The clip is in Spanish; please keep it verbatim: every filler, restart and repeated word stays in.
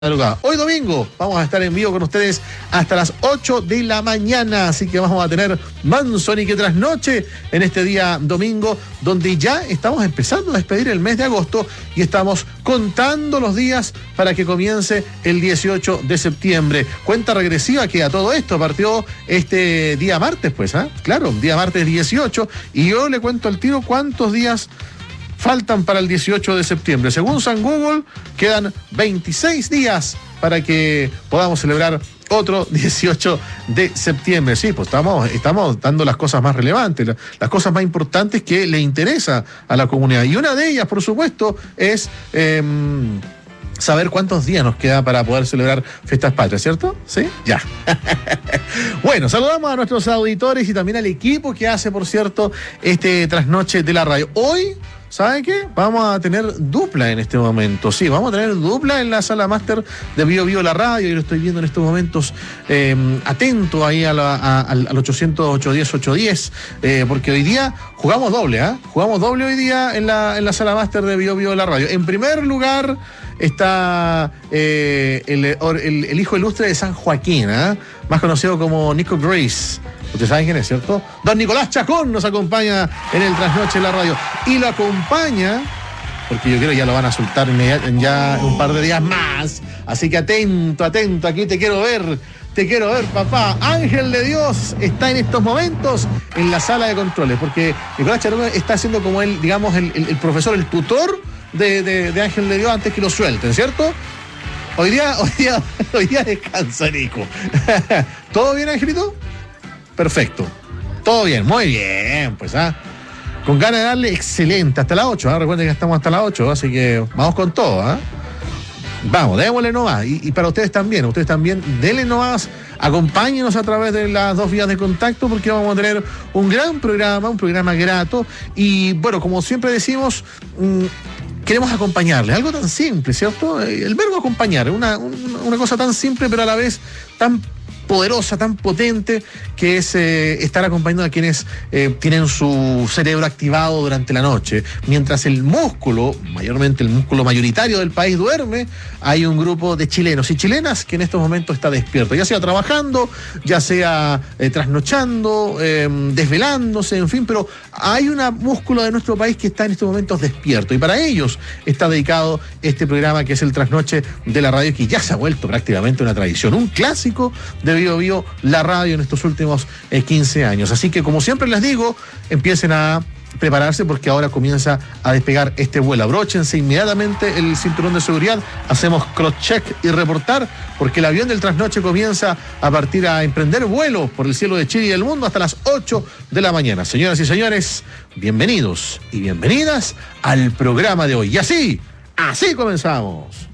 madrugada. Hoy domingo vamos a estar en vivo con ustedes hasta las ocho de la mañana, así que vamos a tener Manson y que trasnoche en este día domingo, donde ya estamos empezando a despedir el mes de agosto y estamos contando los días para que comience el dieciocho de septiembre. Cuenta regresiva que a todo esto partió este día martes, pues, ¿ah? ¿eh? Claro, día martes dieciocho, y yo le cuento al tiro cuántos días faltan para el dieciocho de septiembre. Según San Google, quedan veintiséis días para que podamos celebrar otro dieciocho de septiembre. Sí, pues estamos, estamos dando las cosas más relevantes, las, las cosas más importantes que le interesa a la comunidad. Y una de ellas, por supuesto, es eh, saber cuántos días nos queda para poder celebrar Fiestas Patrias, ¿cierto? ¿Sí? Ya. Bueno, saludamos a nuestros auditores y también al equipo que hace, por cierto, este trasnoche de la radio. Hoy, ¿saben qué? Vamos a tener dupla en este momento. Sí, vamos a tener dupla en la sala máster de Bio Bio la radio. Y lo estoy viendo en estos momentos eh, atento ahí a la, a, al, al ochocientos, ochocientos diez, ochocientos diez, eh, porque hoy día jugamos doble, ¿ah? ¿eh? Jugamos doble hoy día en la, en la sala máster de Bio Bio la radio. En primer lugar está eh, el, el, el hijo ilustre de San Joaquín, ¿eh? Más conocido como Nico Grace. Ustedes saben quién es, ¿cierto? Don Nicolás Chacón nos acompaña en el trasnoche de la radio. Y lo acompaña, porque yo creo que ya lo van a soltar en ya un par de días más. Así que atento, atento, aquí te quiero ver. Te quiero ver, papá. Ángel de Dios está en estos momentos en la sala de controles, porque Nicolás Chacón está siendo como el, digamos, el, el, el profesor, el tutor de, de, de Ángel de Dios antes que lo suelten, ¿cierto? Hoy día, hoy día, hoy día descansa, Nico. ¿Todo bien, Angelito? Perfecto. Todo bien, muy bien, pues, ¿ah? Con ganas de darle excelente, hasta las ocho, ¿ah? Recuerden que estamos hasta las ocho, así que vamos con todo, ¿ah? Vamos, démosle nomás. Y, y para ustedes también, ustedes también, denle nomás, acompáñenos a través de las dos vías de contacto, porque vamos a tener un gran programa, un programa grato. Y bueno, como siempre decimos, mmm, queremos acompañarles, algo tan simple, ¿cierto? El verbo acompañar, una, una cosa tan simple, pero a la vez tan poderosa, tan potente, que es eh, estar acompañando a quienes eh, tienen su cerebro activado durante la noche. Mientras el músculo, mayormente el músculo mayoritario del país, duerme, hay un grupo de chilenos y chilenas que en estos momentos está despierto, ya sea trabajando, ya sea eh, trasnochando, eh, desvelándose, en fin, pero hay un músculo de nuestro país que está en estos momentos despierto, y para ellos está dedicado este programa, que es el Trasnoche de la Radio, que ya se ha vuelto prácticamente una tradición, un clásico de Bio Bio la radio en estos últimos eh, quince años. Así que, como siempre les digo, empiecen a prepararse, porque ahora comienza a despegar este vuelo. Abróchense inmediatamente el cinturón de seguridad, hacemos cross-check y reportar, porque el avión del trasnoche comienza a partir a emprender vuelo por el cielo de Chile y del mundo hasta las ocho de la mañana. Señoras y señores, bienvenidos y bienvenidas al programa de hoy. Y así, así comenzamos.